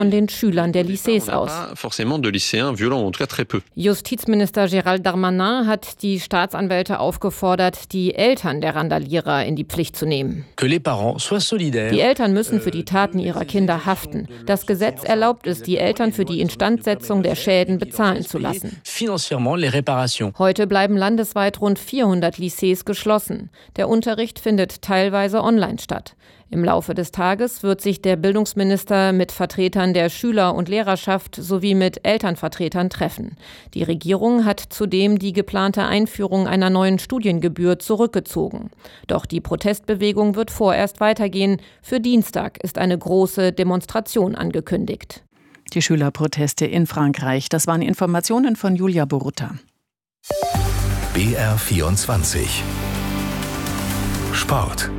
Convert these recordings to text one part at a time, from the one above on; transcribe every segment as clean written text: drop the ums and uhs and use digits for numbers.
von den Schülern der Lycées aus. Justizminister Gérald Darmanin hat die Staatsanwälte aufgefordert, die Eltern der Randalierer in die Pflicht zu nehmen. Die Eltern müssen für die Taten ihrer Kinder haften. Das Gesetz erlaubt es, die Eltern für die Instandsetzung der Schäden bezahlen zu lassen. Heute bleiben landesweit rund 400 Lycées geschlossen. Der Unterricht findet teilweise online statt. Im Laufe des Tages wird sich der Bildungsminister mit Vertretern der Schüler- und Lehrerschaft sowie mit Elternvertretern treffen. Die Regierung hat zudem die geplante Einführung einer neuen Studiengebühr zurückgezogen. Doch die Protestbewegung wird vorerst weitergehen. Für Dienstag ist eine große Demonstration angekündigt. Die Schülerproteste in Frankreich. Das waren Informationen von Julia Borutta. BR24 Sport.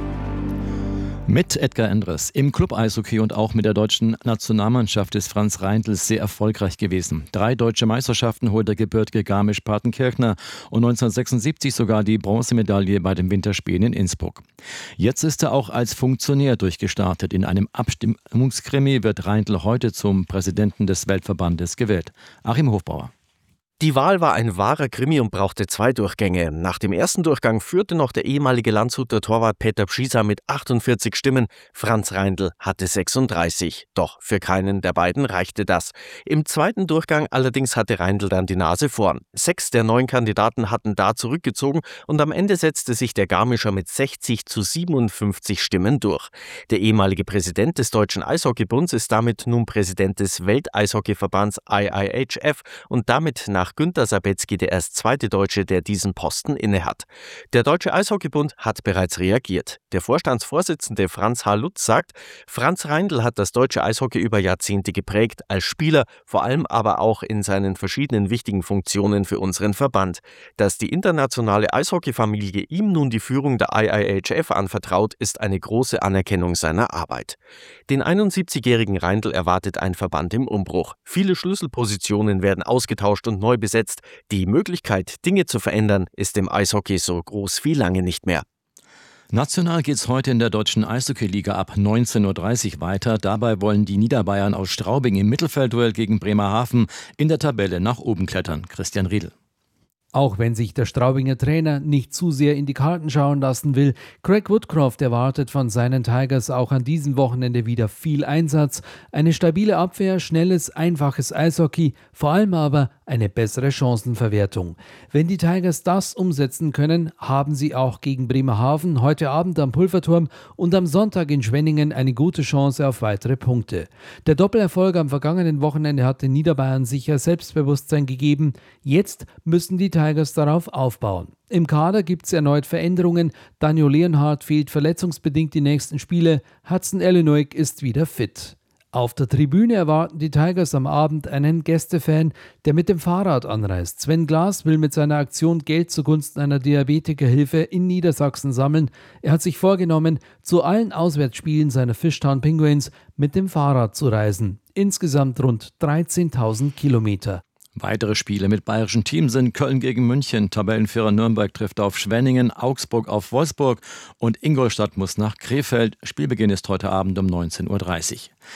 Mit Edgar Endres im Club-Eishockey und auch mit der deutschen Nationalmannschaft ist Franz Reindl sehr erfolgreich gewesen. 3 deutsche Meisterschaften holt der gebürtige Garmisch-Partenkirchner und 1976 sogar die Bronzemedaille bei den Winterspielen in Innsbruck. Jetzt ist er auch als Funktionär durchgestartet. In einem Abstimmungskrimi wird Reindl heute zum Präsidenten des Weltverbandes gewählt. Achim Hofbauer. Die Wahl war ein wahrer Krimi und brauchte 2 Durchgänge. Nach dem ersten Durchgang führte noch der ehemalige Landshuter Torwart Peter Pschisa mit 48 Stimmen. Franz Reindl hatte 36. Doch für keinen der beiden reichte das. Im zweiten Durchgang allerdings hatte Reindl dann die Nase vorn. 6 der 9 Kandidaten hatten da zurückgezogen und am Ende setzte sich der Garmischer mit 60 zu 57 Stimmen durch. Der ehemalige Präsident des Deutschen Eishockeybunds ist damit nun Präsident des Welteishockeyverbands IIHF und damit nach Günter Sabetzky der erst zweite Deutsche, der diesen Posten innehat. Der Deutsche Eishockeybund hat bereits reagiert. Der Vorstandsvorsitzende Franz H. Lutz sagt, Franz Reindl hat das deutsche Eishockey über Jahrzehnte geprägt, als Spieler, vor allem aber auch in seinen verschiedenen wichtigen Funktionen für unseren Verband. Dass die internationale Eishockeyfamilie ihm nun die Führung der IIHF anvertraut, ist eine große Anerkennung seiner Arbeit. Den 71-jährigen Reindl erwartet ein Verband im Umbruch. Viele Schlüsselpositionen werden ausgetauscht und neu besetzt. Die Möglichkeit, Dinge zu verändern, ist im Eishockey so groß wie lange nicht mehr. National geht's heute in der deutschen Eishockey-Liga ab 19:30 Uhr weiter. Dabei wollen die Niederbayern aus Straubing im Mittelfeldduell gegen Bremerhaven in der Tabelle nach oben klettern. Christian Riedl. Auch wenn sich der Straubinger Trainer nicht zu sehr in die Karten schauen lassen will, Craig Woodcroft erwartet von seinen Tigers auch an diesem Wochenende wieder viel Einsatz, eine stabile Abwehr, schnelles, einfaches Eishockey, vor allem aber eine bessere Chancenverwertung. Wenn die Tigers das umsetzen können, haben sie auch gegen Bremerhaven heute Abend am Pulverturm und am Sonntag in Schwenningen eine gute Chance auf weitere Punkte. Der Doppelerfolg am vergangenen Wochenende hat den Niederbayern sicher Selbstbewusstsein gegeben. Jetzt müssen die Tigers darauf aufbauen. Im Kader gibt es erneut Veränderungen. Daniel Leonhardt fehlt verletzungsbedingt die nächsten Spiele. Hudson Elinoik ist wieder fit. Auf der Tribüne erwarten die Tigers am Abend einen Gästefan, der mit dem Fahrrad anreist. Sven Glas will mit seiner Aktion Geld zugunsten einer Diabetikerhilfe in Niedersachsen sammeln. Er hat sich vorgenommen, zu allen Auswärtsspielen seiner Fishtown Penguins mit dem Fahrrad zu reisen. Insgesamt rund 13.000 Kilometer. Weitere Spiele mit bayerischen Teams sind Köln gegen München, Tabellenführer Nürnberg trifft auf Schwenningen, Augsburg auf Wolfsburg und Ingolstadt muss nach Krefeld. Spielbeginn ist heute Abend um 19:30 Uhr.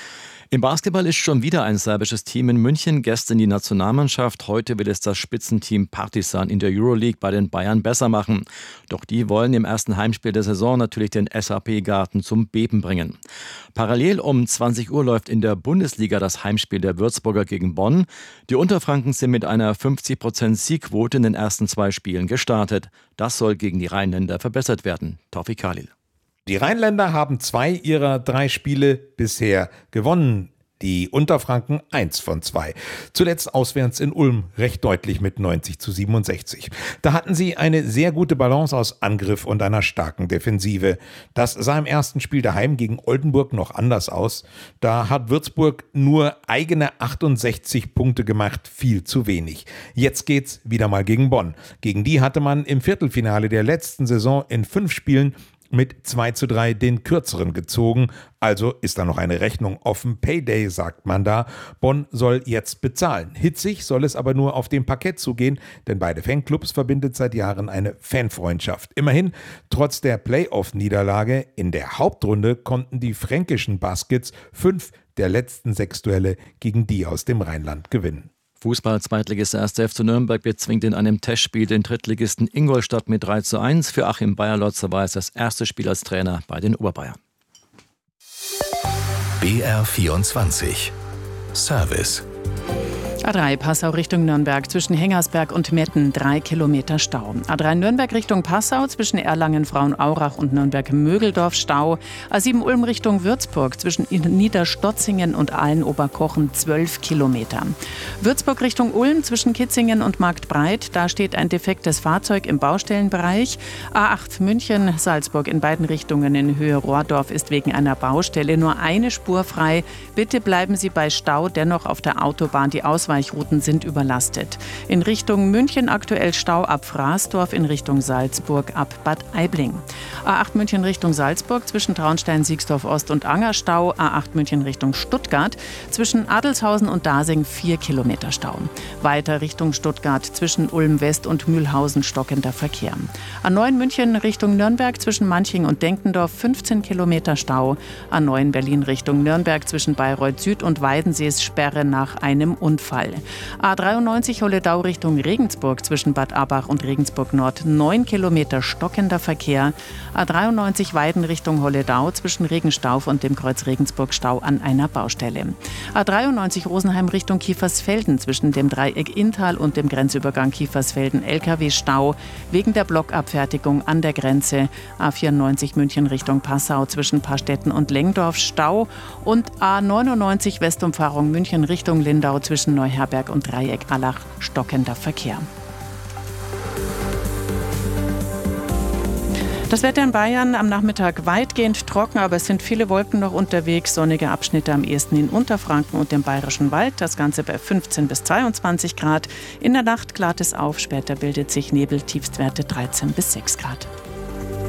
Im Basketball ist schon wieder ein serbisches Team in München, gestern die Nationalmannschaft. Heute will es das Spitzenteam Partizan in der Euroleague bei den Bayern besser machen. Doch die wollen im ersten Heimspiel der Saison natürlich den SAP-Garten zum Beben bringen. Parallel um 20 Uhr läuft in der Bundesliga das Heimspiel der Würzburger gegen Bonn. Die Unterfranken sind mit einer 50% Siegquote in den ersten 2 Spielen gestartet. Das soll gegen die Rheinländer verbessert werden. Tawfik Khalil. Die Rheinländer haben 2 ihrer 3 Spiele bisher gewonnen. Die Unterfranken 1 von 2. Zuletzt auswärts in Ulm recht deutlich mit 90:67. Da hatten sie eine sehr gute Balance aus Angriff und einer starken Defensive. Das sah im ersten Spiel daheim gegen Oldenburg noch anders aus. Da hat Würzburg nur eigene 68 Punkte gemacht, viel zu wenig. Jetzt geht's wieder mal gegen Bonn. Gegen die hatte man im Viertelfinale der letzten Saison in 5 Spielen mit 2:3 den kürzeren gezogen, also ist da noch eine Rechnung offen. Payday, sagt man da. Bonn soll jetzt bezahlen. Hitzig soll es aber nur auf dem Parkett zugehen, denn beide Fanclubs verbindet seit Jahren eine Fanfreundschaft. Immerhin, trotz der Playoff-Niederlage in der Hauptrunde konnten die fränkischen Baskets 5 der letzten 6 Duelle gegen die aus dem Rheinland gewinnen. Fußball-Zweitligist 1. FC Nürnberg bezwingt in einem Testspiel den Drittligisten Ingolstadt mit 3:1. Für Achim Beierlotzer war es das erste Spiel als Trainer bei den Oberbayern. BR24 Service. A3 Passau Richtung Nürnberg zwischen Hengersberg und Metten 3 Kilometer Stau. A3 Nürnberg Richtung Passau zwischen Erlangen, Frauenaurach und Nürnberg-Mögeldorf Stau. A7 Ulm Richtung Würzburg zwischen Niederstotzingen und Aalen-Oberkochen 12 Kilometer. Würzburg Richtung Ulm zwischen Kitzingen und Marktbreit. Da steht ein defektes Fahrzeug im Baustellenbereich. A8 München, Salzburg in beiden Richtungen in Höhe Rohrdorf ist wegen einer Baustelle nur eine Spur frei. Bitte bleiben Sie bei Stau dennoch auf der Autobahn. Die Ausweichrouten sind überlastet. In Richtung München aktuell Stau ab Fraßdorf, in Richtung Salzburg ab Bad Aibling. A8 München Richtung Salzburg zwischen Traunstein, Siegsdorf Ost und Anger Stau. A8 München Richtung Stuttgart zwischen Adelshausen und Dasing 4 Kilometer Stau. Weiter Richtung Stuttgart zwischen Ulm West und Mühlhausen stockender Verkehr. A9 München Richtung Nürnberg zwischen Manching und Denkendorf 15 Kilometer Stau. A9 Berlin Richtung Nürnberg zwischen Bayreuth Süd und Weidensees Sperre nach einem Unfall. A93 Holledau Richtung Regensburg zwischen Bad Abach und Regensburg Nord 9 Kilometer stockender Verkehr. A93 Weiden Richtung Holledau zwischen Regenstauf und dem Kreuz Regensburg Stau an einer Baustelle. A93 Rosenheim Richtung Kiefersfelden zwischen dem Dreieck Inntal und dem Grenzübergang Kiefersfelden LKW Stau wegen der Blockabfertigung an der Grenze. A94 München Richtung Passau zwischen Pastetten und Lengdorf Stau und A99 Westumfahrung München Richtung Lindau zwischen Neuherberg und Dreieck Allach stockender Verkehr. Das Wetter in Bayern am Nachmittag weitgehend trocken, aber es sind viele Wolken noch unterwegs. Sonnige Abschnitte am ehesten in Unterfranken und dem Bayerischen Wald. Das Ganze bei 15 bis 22 Grad. In der Nacht klart es auf, später bildet sich Nebel, Tiefstwerte 13 bis 6 Grad.